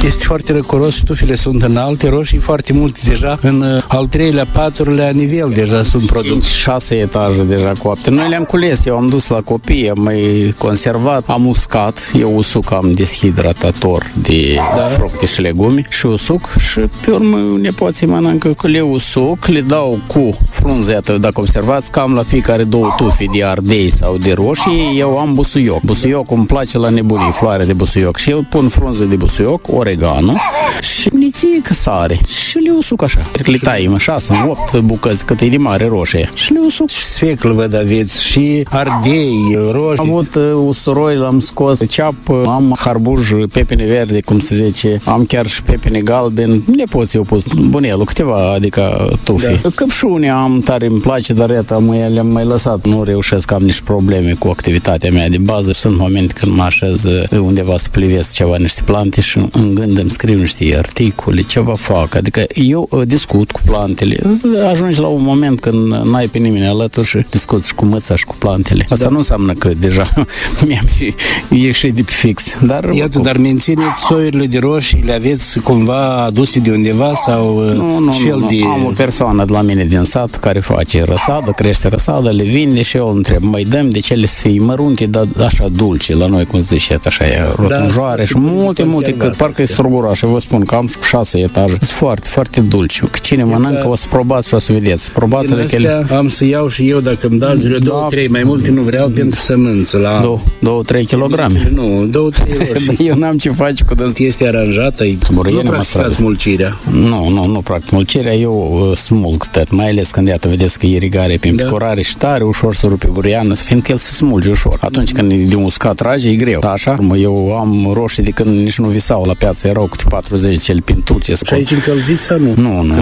Este foarte răcoros și tufile sunt înalte, roșii foarte multe deja, în al 3-lea, 4-lea nivel deja sunt produse. 6 etaje deja coapte. Noi le-am cules, eu am dus la copii, am mai conservat, am uscat, eu usuc, am deshidratator de fructe și legume și usuc și pe urmă nepoții mănâncă că le usuc, le dau cu frunzetă, dacă observați, cam la fiecare 2 tufe de ardei sau de roșii, eu am busuioc. Busuioc îmi place la nebunie, floare de busuioc și eu pun frunze de busuioc, oregano și nițică sare și le usuc așa. Le taim 6-8 bucăți cât e de mare roșie și le usuc. Și sfeclă văd aveți și ardei, roșii. Am avut usturoi, l-am scos, ceapă, am harbuj, pepene verde, cum se zice, am chiar și pepene galben, nepoții au pus bunelul, câteva, adică tufi. Da. Căpșune am, tare îmi place, dar iată, le-am mai lăsat, nu reușesc, am niște probleme cu activitatea mea de bază. Sunt momente când mă așez undeva să plivesc ceva, niște plante și în gând îmi scriu niște articole, ceva fac, adică eu discut cu plantele. Ajungi la un moment când n-ai pe nimeni alături și discuți și cu măța și cu plantele. Asta nu înseamnă că deja mi-am ieșit de pe fix. Dar, iată, dar mențineți soiurile de roșii, le aveți cumva aduse de undeva sau nu, am o persoană de la mine din sat care face răsadă, crește răsadă, le vinde și eu îl întreb, mai dăm de cele să fie mărunte, dar așa dulce, la noi cum zice, așa e rotunjoare și multe, că parcă e struguraș. Vă spun că am și 6 etaje. Sunt foarte, foarte dulci. Cine mănâncă o să probați și o să vedeți. Probați-le că ele... am să iau și eu, dacă îmi dați 2-3, mai multe nu vreau pentru sămânță. La 2-3 kilograme. Nu, 2-3 ori. Eu n-am ce face cu dâns. Este aranjată, nu practicați mulcirea. Nu practic mulcirea, eu smulg tot, mai ales când iată, vedeți că e irigare prin picurare și tare ușor să rupe buriană, fiindcă el se smulge ușor. Atunci când e de un uscat trage, e greu. Așa, eu am roșii de când nici nu visau la piață, erau câte 40 cele pintuce. Și aici încălziți sau nu?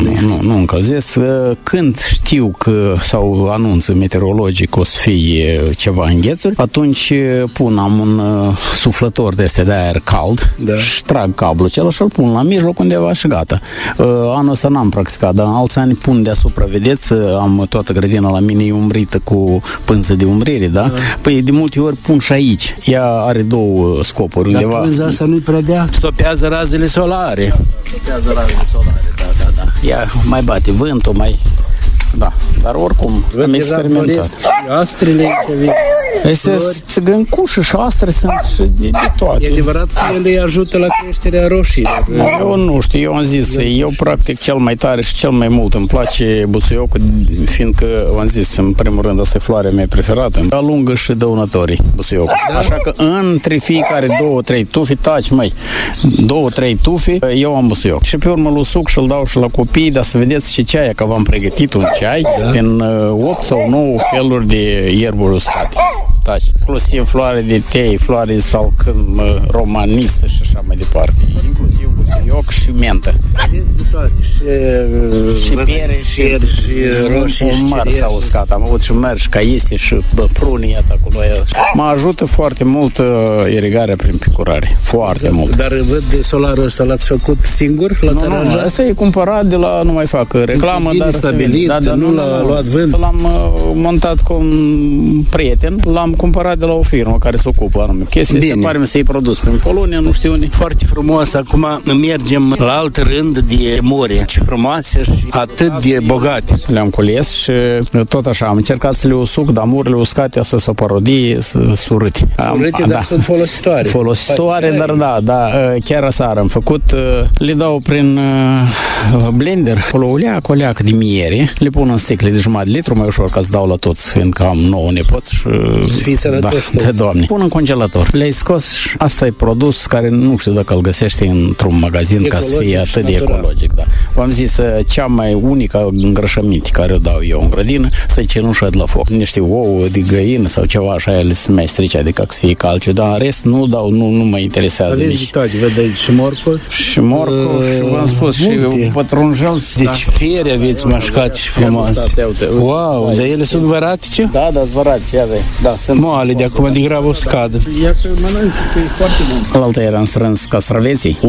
Nu încălzesc. Când știu că sau anunță meteorologic o să fie ceva înghețuri, atunci am un suflător de aer cald și trag cablul acela și îl pun la mijloc undeva și gata. Anul ăsta n-am practicat, dar în alți ani pun deasupra, vedeți, am toată grădina la mine e umbrită cu pânză de umbrire, da? Păi de multe ori pun și aici. Ea are 2 scopuri. Dar undeva. pânza asta nu-i prea stopează razele solare. Da. Ea mai bate vântul, mai... Da, dar oricum am experimentat. Astrele, este țigăncușă și astre sunt și de toate. E adevărat că ele îi ajută la creșterea roșiilor. Eu nu știu, eu am zis, eu practic cel mai tare și cel mai mult îmi place busuiocul, fiindcă, am zis, în primul rând, asta e floarea mea preferată. Alungă și dăunătorii busuiocul. Așa că între fiecare 2-3 tufi, taci, 2-3 tufi, eu am busuioc. Și pe urmă îl usuc și îl dau și la copii, dar să vedeți și ceaia, că v-am pregătit un ceai din 8 sau 9 feluri de ierburi uscate. Taci, inclusiv floare de tei, floare de salcâm, romaniță și așa mai departe. Inclusiv busuioc și mentă. Și piere și roșii și măr s-au uscat. Am avut și măr și caise și pruni, iată acolo. Mă ajută foarte mult irigarea prin picurare. Foarte mult. Dar văd de solarul ăsta l-ați făcut singur? L-ați aranjat? Asta e cumpărat de la, nu mai fac reclamă, dar stabilit, nu l-a luat vânt. L-am montat cu un prieten, l-am cumpărat de la o firmă care se ocupă anume chestii. Se pare să-i produs prin Polonia, nu știu unde. Foarte frumos. Acum mergem la alt rând de more. Ce frumoase și atât de bogate. Le-am cules și tot așa am încercat să le usuc, dar murile uscate să se parodie, să surâte. Dar sunt folositoare. Folositoare, dar da, chiar aseară am făcut, le dau prin blender, acolo o leacă de miere, le pun în sticle de jumătate de litru, mai ușor ca să dau la toți, fiindcă am 9 nepoți și... Să fii sănătoși. Da, Doamne. Pun în congelator. Le-ai scos și asta e produs care nu știu dacă îl găsești într-un magazin ecologic, ca să fie atât de ecologic. Da. V-am zis, cea mai unică îngrășăminte care o dau eu în grădină, asta e cenușă de la foc. Niște ouă de găină sau ceva așa, ele se mai strice, adică să fie calciu, dar în rest nu dau, nu mă interesează. Aveți de toate, vedeți, și morcov? Și morcov, și v-am spus, multe. Și pătrunjel. Deci piere aveți mașcat și frumos. Wow, dar ele sunt văratice? Da, sunt văratice, da, sunt moale, de acum de grabă o scadă. Ia să mănânc, că e foarte bun. Alaltă era strâns castraveții, umbră și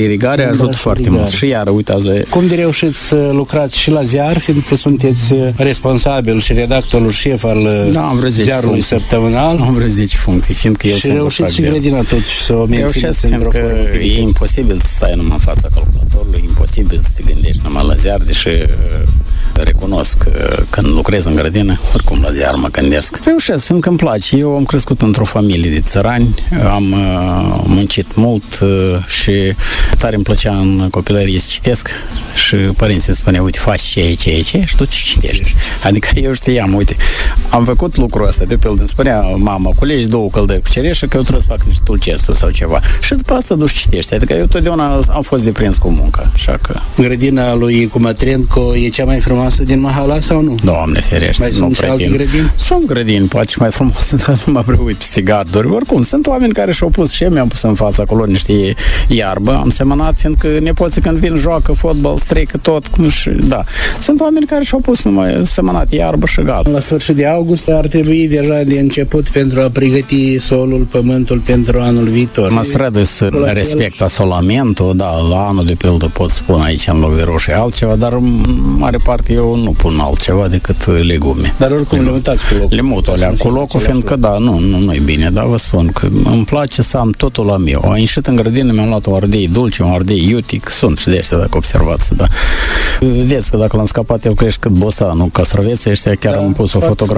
irigare ajută foarte mult. Și iar, uitați... Cum de reușiți să lucrați și la ziar, fiindcă sunteți responsabil și redactorul șef al ziarului săptămânal? Am vreo 10 funcții, fiindcă eu și reușiți și grădina totuși să o mențineți într-o formă. E imposibil să stai numai în fața calculatorului, e imposibil să te gândești numai la ziar, deși recunosc că când lucrez în grădină, oricum la ziar mă gândesc. Reușesc, fiindcă îmi place. Eu am crescut într-o familie de țărani, am muncit mult și tare îmi plăcea în copilărie să citesc și părinții îmi spuneau, uite, faci ce și tu citești. Adică eu știam, uite, am făcut lucrul ăsta, de pildă îmi spunea mama, culegi 2 căldări cu cereșă că eu trebuie să fac niște dulcesturi sau ceva. Și după asta duci citești. Adică eu totdeauna am fost deprins cu munca. Așa că... Grădina lui Cumatrenco e cea mai frumoasă din Mahala sau nu? Doamne ferește, mai sunt și alte grădini? Sunt grădini, poate și mai frumoase, dar nu mă uit peste garduri. Oricum, sunt oameni care și-au pus și eu mi-am pus în fața acolo niște iarbă. Am semănat, fiindcă nepoții când vin, joacă fotbal, strică tot. Și, da. Sunt oameni care și-au pus numai semănat iarbă și gata. La sfârșit de august ar trebui deja de început pentru a pregăti solul, pământul pentru anul viitor. Mă strădui să respect asolamentul, da, la anul de pildă pot spune aici în loc de roșii altceva, dar în mare parte eu nu pun altceva decât legume. Dar oricum le mutați cu locul. Le mut alea cu locul, fiindcă da, nu e bine, dar vă spun că îmi place să am totul la meu. Am ieșit în grădină, mi-am luat un ardei dulce, un ardei iutic, sunt și de ăștia, dacă observați, da. Vedeți că dacă l-am scăpat, el crește cât bosta, nu castraveții ăștia, chiar am pus o fotografie